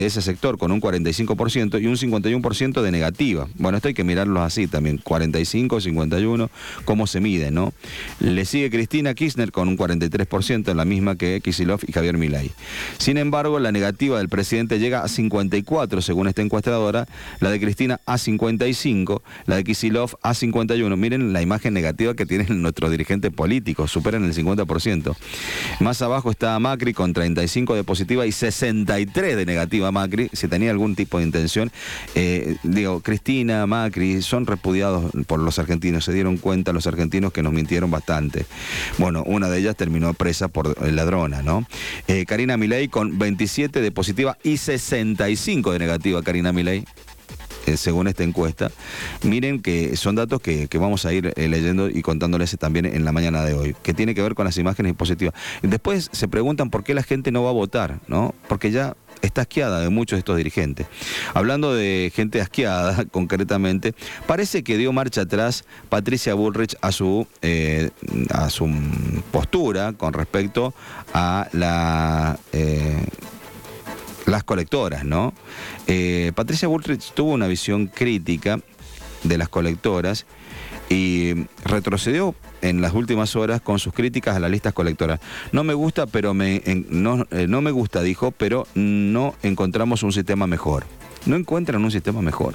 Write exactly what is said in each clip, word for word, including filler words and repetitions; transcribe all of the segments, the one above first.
ese sector con un cuarenta y cinco por ciento y un cincuenta y uno por ciento de negativa. Bueno, esto hay que mirarlo así también, cuarenta y cinco, cincuenta y uno, cómo se mide, ¿no? Le sigue Cristina Kirchner con un cuarenta y tres por ciento, la misma que Kicillof y Javier Milei. Sin embargo, la negativa del presidente llega a cincuenta y cuatro, según esta encuestadora, la de Cristina a cincuenta y cinco, la de Kicillof a cincuenta y uno. Miren la imagen negativa que tienen nuestros dirigentes políticos, superan el cincuenta por ciento. Más abajo está Macri con treinta y cinco de positiva y sesenta y tres de negativa Macri, si tenía algún tipo de intención. Eh, digo, Cristina, Macri, son repudiados por los argentinos, se dieron cuenta los argentinos que nos mintieron bastante. Bueno, una de ellas terminó presa por ladrona, ¿no? Eh, Karina Milei con veintisiete de positiva y sesenta y cinco de negativa, Karina Milei. Eh, según esta encuesta. Miren que son datos que, que vamos a ir eh, leyendo y contándoles también en la mañana de hoy, que tiene que ver con las imágenes positivas. Después se preguntan por qué la gente no va a votar, ¿no? Porque ya está asqueada de muchos de estos dirigentes. Hablando de gente asqueada, concretamente, parece que dio marcha atrás Patricia Bullrich a su, eh, a su postura con respecto a la... Eh, las colectoras, ¿no? Eh, Patricia Bullrich tuvo una visión crítica de las colectoras y retrocedió en las últimas horas con sus críticas a las listas colectoras. No me gusta, pero me, en, no, eh, no me gusta, dijo, pero no encontramos un sistema mejor. No encuentran un sistema mejor.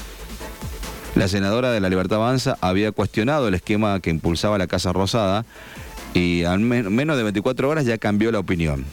La senadora de La Libertad Avanza había cuestionado el esquema que impulsaba la Casa Rosada y en men- menos de veinticuatro horas ya cambió la opinión,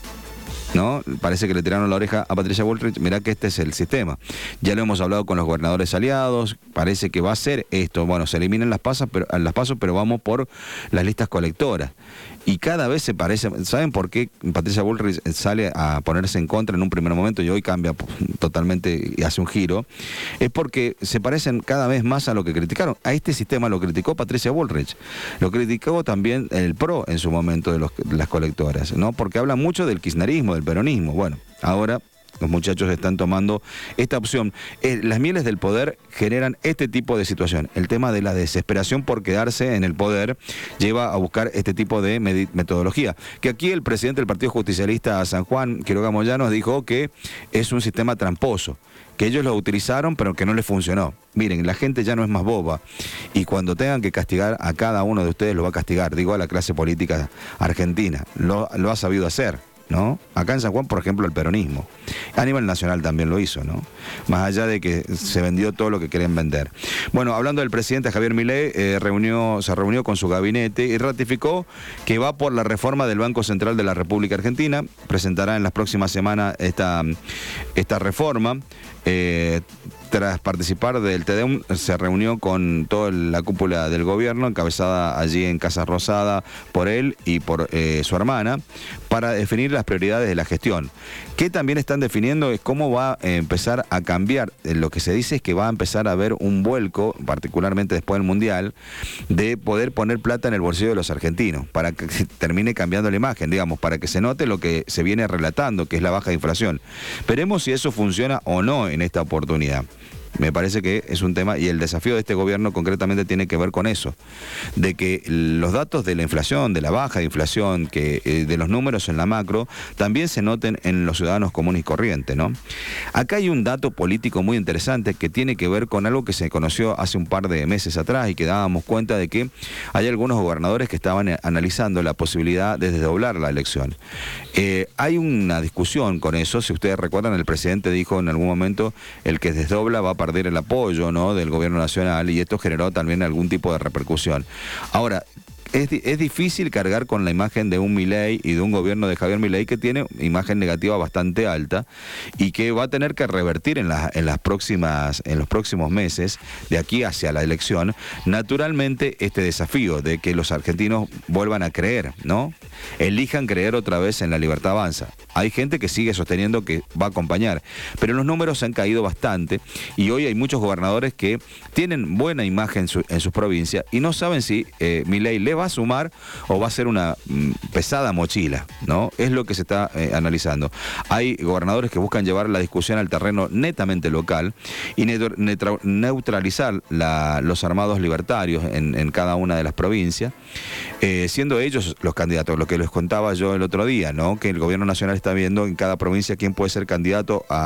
¿no? Parece que le tiraron la oreja a Patricia Bullrich. Mirá que este es el sistema. Ya lo hemos hablado con los gobernadores aliados. Parece que va a ser esto. Bueno, se eliminan las pasas, pero, las pasos, pero vamos por las listas colectoras. Y cada vez se parece... ¿Saben por qué Patricia Bullrich sale a ponerse en contra en un primer momento y hoy cambia totalmente y hace un giro? Es porque se parecen cada vez más a lo que criticaron. A este sistema lo criticó Patricia Bullrich. Lo criticó también el P R O en su momento de, los, de las colectoras, ¿no? Porque habla mucho del kirchnerismo, del peronismo. Bueno, ahora los muchachos están tomando esta opción. Eh, las mieles del poder generan este tipo de situación. El tema de la desesperación por quedarse en el poder lleva a buscar este tipo de metodología. Que aquí el presidente del Partido Justicialista San Juan, Quiroga Moyanos, dijo que es un sistema tramposo, que ellos lo utilizaron pero que no les funcionó. Miren, la gente ya no es más boba y cuando tengan que castigar a cada uno de ustedes lo va a castigar, digo a la clase política argentina, lo, lo ha sabido hacer, ¿no? Acá en San Juan, por ejemplo, el peronismo. A nivel nacional también lo hizo, ¿no? Más allá de que se vendió todo lo que querían vender. Bueno, hablando del presidente Javier Milei, eh, reunió, se reunió con su gabinete y ratificó que va por la reforma del Banco Central de la República Argentina. Presentará en las próximas semanas esta, esta reforma. Eh, tras participar del TEDEUM, se reunió con toda la cúpula del gobierno, encabezada allí en Casa Rosada por él y por eh, su hermana, para definir las prioridades de la gestión. Que también están definiendo es cómo va a empezar a cambiar. Lo que se dice es que va a empezar a haber un vuelco, particularmente después del Mundial, de poder poner plata en el bolsillo de los argentinos, para que se termine cambiando la imagen, digamos, para que se note lo que se viene relatando, que es la baja inflación. Veremos si eso funciona o no en esta oportunidad. Me parece que es un tema, y el desafío de este gobierno concretamente tiene que ver con eso, de que los datos de la inflación, de la baja inflación, que eh, de los números en la macro, también se noten en los ciudadanos comunes y corrientes, ¿no? Acá hay un dato político muy interesante que tiene que ver con algo que se conoció hace un par de meses atrás y que dábamos cuenta de que hay algunos gobernadores que estaban analizando la posibilidad de desdoblar la elección. Eh, hay una discusión con eso. Si ustedes recuerdan, el presidente dijo en algún momento, el que desdobla va a perder el apoyo, ¿no?, del gobierno nacional, y esto generó también algún tipo de repercusión. Ahora, Es, es difícil cargar con la imagen de un Milei y de un gobierno de Javier Milei que tiene imagen negativa bastante alta y que va a tener que revertir en, la, en, las próximas, en los próximos meses, de aquí hacia la elección, naturalmente este desafío de que los argentinos vuelvan a creer, ¿no? Elijan creer otra vez en La Libertad Avanza. Hay gente que sigue sosteniendo que va a acompañar, pero los números han caído bastante y hoy hay muchos gobernadores que tienen buena imagen en, su, en sus provincias y no saben si eh, Milei le va a sumar o va a ser una mm, pesada mochila, ¿no? Es lo que se está eh, analizando. Hay gobernadores que buscan llevar la discusión al terreno netamente local y neutralizar la, los armados libertarios en, en cada una de las provincias, eh, siendo ellos los candidatos. Lo que les contaba yo el otro día, ¿no?, que el gobierno nacional está viendo en cada provincia quién puede ser candidato a